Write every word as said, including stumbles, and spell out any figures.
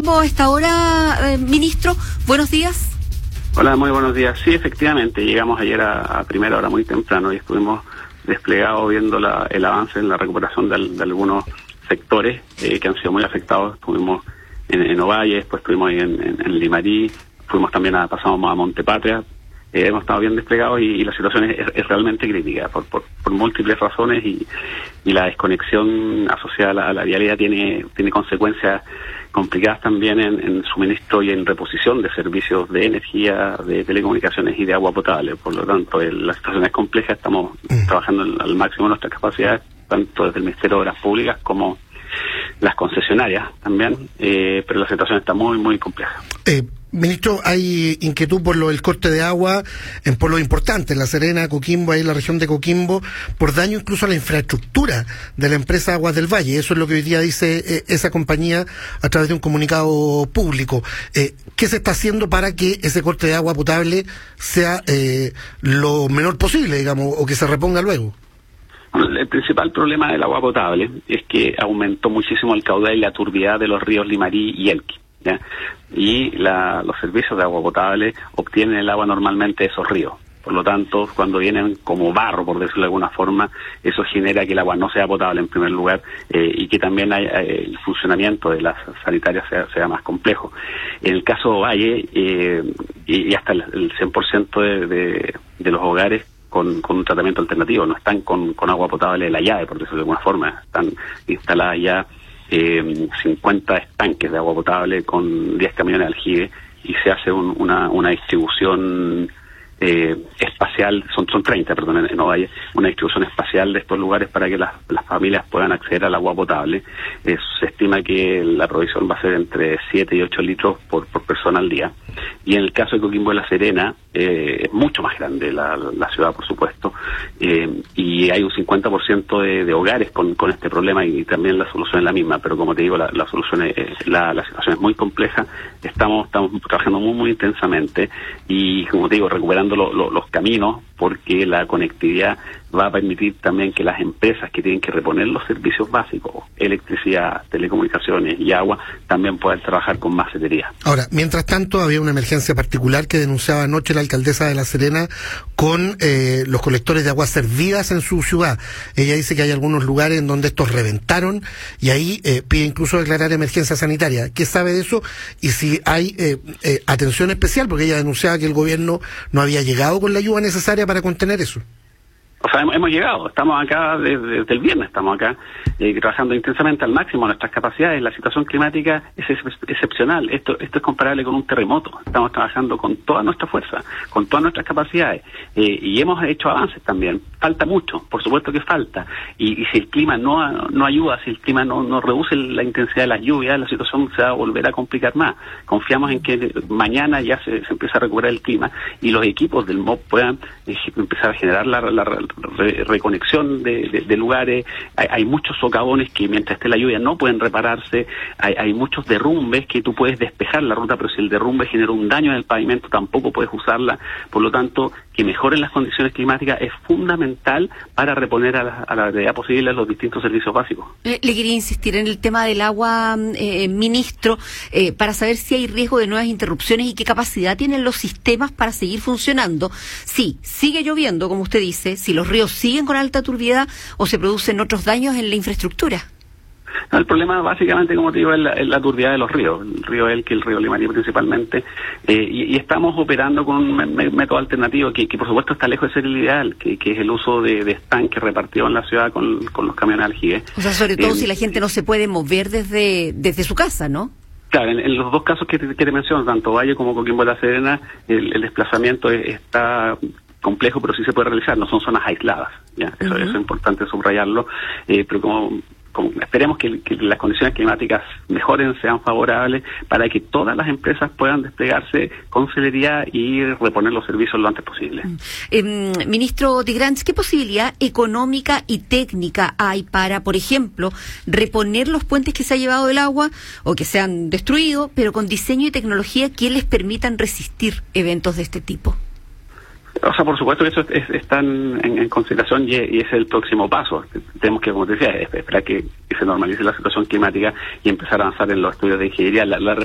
Coquimbo a esta hora, eh, ministro. Buenos días. Hola, muy buenos días. Sí, efectivamente, llegamos ayer a, a primera hora muy temprano y estuvimos desplegados viendo la, el avance en la recuperación de, de algunos sectores eh, que han sido muy afectados. Estuvimos en, en Ovalle, después estuvimos ahí en, en, en Limarí, fuimos también a, pasamos a Montepatria. Eh, hemos estado bien desplegados y, y la situación es, es realmente crítica por, por, por múltiples razones y, y la desconexión asociada a la, a la vialidad tiene, tiene consecuencias complicadas también en, en suministro y en reposición de servicios de energía, de telecomunicaciones y de agua potable. Por lo tanto, el, la situación es compleja, estamos mm. trabajando al, al máximo de nuestras capacidades, tanto desde el Ministerio de Obras Públicas como las concesionarias también, eh, pero la situación está muy, muy compleja. Eh, ministro, hay inquietud por lo del corte de agua en pueblos importantes, La Serena, Coquimbo, ahí en la región de Coquimbo, por daño incluso a la infraestructura de la empresa Aguas del Valle. Eso es lo que hoy día dice eh, esa compañía a través de un comunicado público. Eh, ¿Qué se está haciendo para que ese corte de agua potable sea eh, lo menor posible, digamos, o que se reponga luego? El principal problema del agua potable es que aumentó muchísimo el caudal y la turbiedad de los ríos Limarí y Elqui, ¿ya? Y la, los servicios de agua potable obtienen el agua normalmente de esos ríos. Por lo tanto, cuando vienen como barro, por decirlo de alguna forma, eso genera que el agua no sea potable en primer lugar eh, y que también hay, eh, el funcionamiento de las sanitarias sea, sea más complejo. En el caso de Valle, eh, y, y hasta el, el cien por ciento de, de, de los hogares Con, con un tratamiento alternativo, no están con, con agua potable de la llave, por decirlo de alguna forma, están instaladas ya eh, cincuenta estanques de agua potable con diez camiones de aljibe y se hace un, una, una distribución eh, espacial, son son treinta, perdón, en, en Ovalle, una distribución espacial de estos lugares para que las, las familias puedan acceder al agua potable. Eh, se estima que la provisión va a ser entre siete y ocho litros por, por persona al día. Y en el caso de Coquimbo de La Serena, eh, es mucho más grande la, la ciudad, por supuesto, eh, y hay un cincuenta por ciento de, de hogares con, con este problema y, y también la solución es la misma, pero como te digo, la, la solución es, la, la situación es muy compleja, estamos, estamos trabajando muy, muy intensamente y, como te digo, recuperando lo, lo, los caminos, porque la conectividad va a permitir también que las empresas que tienen que reponer los servicios básicos, electricidad, telecomunicaciones y agua, también puedan trabajar con más celeridad. Ahora, mientras tanto, había una emergencia particular que denunciaba anoche la alcaldesa de La Serena con eh, los colectores de aguas servidas en su ciudad. Ella dice que hay algunos lugares en donde estos reventaron y ahí eh, pide incluso declarar emergencia sanitaria. ¿Qué sabe de eso? Y si hay eh, eh, atención especial, porque ella denunciaba que el gobierno no había llegado con la ayuda necesaria para contener eso. O sea, hemos, hemos llegado, estamos acá desde, desde el viernes, estamos acá eh, trabajando intensamente al máximo nuestras capacidades. La situación climática es ex excepcional, esto esto es comparable con un terremoto. Estamos trabajando con toda nuestra fuerza, con todas nuestras capacidades eh, y hemos hecho avances también. Falta mucho, por supuesto que falta. Y, y si el clima no no ayuda, si el clima no, no reduce la intensidad de las lluvias, la situación se va a volver a complicar más. Confiamos en que mañana ya se, se empieza a recuperar el clima y los equipos del M O P puedan eh, empezar a generar la, la, la Re, reconexión de, de, de lugares. Hay, hay muchos socavones que mientras esté la lluvia no pueden repararse, hay, hay muchos derrumbes que tú puedes despejar la ruta, pero si el derrumbe genera un daño en el pavimento tampoco puedes usarla. Por lo tanto, que mejoren las condiciones climáticas es fundamental para reponer a la, a la brevedad posible los distintos servicios básicos. Le, le quería insistir en el tema del agua, eh, ministro, eh, para saber si hay riesgo de nuevas interrupciones y qué capacidad tienen los sistemas para seguir funcionando. Sí, sigue lloviendo, como usted dice, si los ríos siguen con alta turbiedad o se producen otros daños en la infraestructura. No, el problema básicamente, como te digo, es la, es la turbiedad de los ríos, el río Elqui, el río Limarí principalmente, eh, y, y estamos operando con un me método alternativo que, que por supuesto está lejos de ser el ideal, que, que es el uso de, de estanques repartidos en la ciudad con, con los camiones aljibe. O sea, sobre todo eh, si la gente no se puede mover desde, desde su casa, ¿no? Claro, en, en los dos casos que te, que te menciono, tanto Valle como Coquimbo de La Serena, el, el desplazamiento es, está complejo, pero sí se puede realizar, no son zonas aisladas, ¿ya? Eso, uh-huh. eso es importante subrayarlo, eh, pero como, como esperemos que, que las condiciones climáticas mejoren, sean favorables, para que todas las empresas puedan desplegarse con celeridad y reponer los servicios lo antes posible. Eh, ministro Tigrans, ¿qué posibilidad económica y técnica hay para, por ejemplo, reponer los puentes que se ha llevado el agua o que se han destruido, pero con diseño y tecnología que les permitan resistir eventos de este tipo? O sea, por supuesto que eso es, está en, en consideración y, y es el próximo paso. Tenemos que, como te decía, esperar que, que se normalice la situación climática y empezar a avanzar en los estudios de ingeniería. La, la